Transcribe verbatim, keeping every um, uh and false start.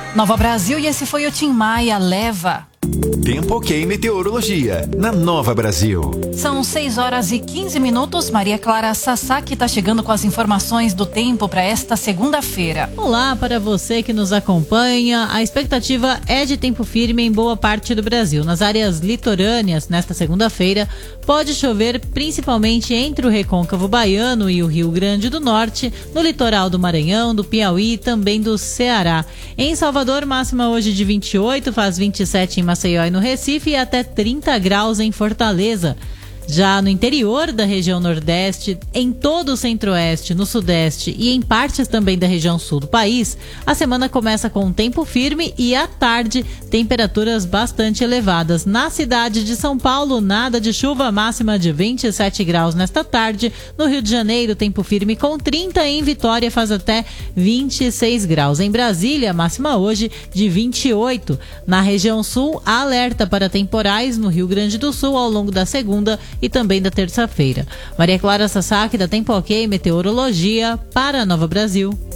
Nova Brasil, e esse foi o Tim Maia, Leva. Tempo Ok Meteorologia, na Nova Brasil. São seis horas e quinze minutos. Maria Clara Sasaki está chegando com as informações do tempo para esta segunda-feira. Olá para você que nos acompanha. A expectativa é de tempo firme em boa parte do Brasil. Nas áreas litorâneas, nesta segunda-feira, pode chover principalmente entre o Recôncavo Baiano e o Rio Grande do Norte, no litoral do Maranhão, do Piauí e também do Ceará. Em Salvador, máxima hoje de vinte e oito, faz vinte e sete em Maceió e no Recife e até trinta graus em Fortaleza. Já no interior da região Nordeste, em todo o Centro-Oeste, no Sudeste e em partes também da região Sul do país, a semana começa com um tempo firme e à tarde temperaturas bastante elevadas. Na cidade de São Paulo, nada de chuva, máxima de vinte e sete graus nesta tarde. No Rio de Janeiro, tempo firme com trinta, em Vitória faz até vinte e seis graus. Em Brasília, máxima hoje de vinte e oito. Na região Sul, alerta para temporais no Rio Grande do Sul ao longo da segunda e também da terça-feira. Maria Clara Sasaki, da Tempo Ok Meteorologia, para a Nova Brasil.